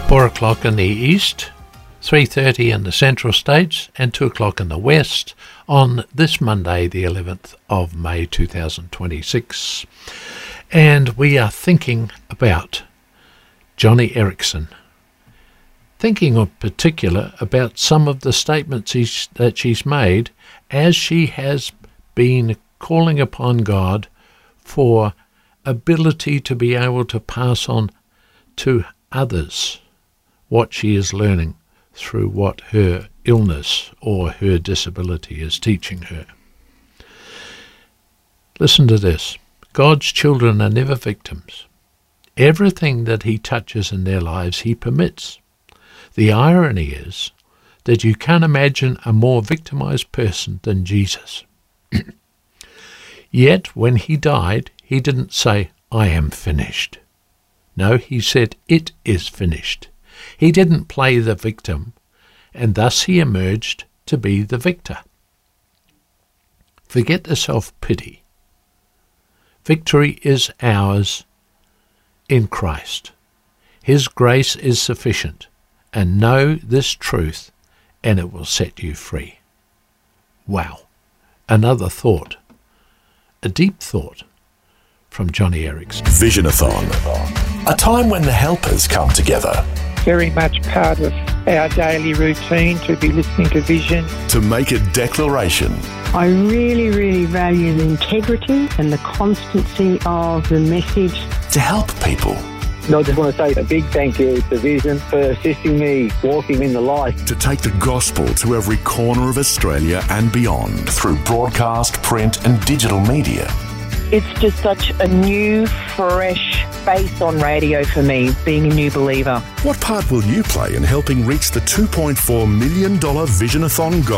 4 o'clock in the east, 3:30 in the central states, and 2 o'clock in the west on this Monday, the 11th of May 2026. And we are thinking about Joni Eareckson. Thinking in particular about some of the statements that she's made as she has been calling upon God for ability to be able to pass on to others what she is learning through what her illness or her disability is teaching her. Listen to this. God's children are never victims. Everything that he touches in their lives, he permits. The irony is that you can't imagine a more victimized person than Jesus. Yet, when he died, he didn't say, "I am finished." No, he said, "It is finished." He didn't play the victim, and thus he emerged to be the victor. Forget the self-pity. Victory is ours in Christ. His grace is sufficient, and know this truth, and it will set you free. Wow. Another thought, a deep thought from Joni Eareckson. Visionathon, a time when the helpers come together. Very much part of our daily routine to be listening to Vision. To make a declaration. I really, really value the integrity and the constancy of the message. To help people. I just want to say a big thank you to Vision for assisting me walking in the light. To take the gospel to every corner of Australia and beyond through broadcast, print and digital media. It's just such a new, fresh face on radio for me, being a new believer. What part will you play in helping reach the $2.4 million Visionathon goal?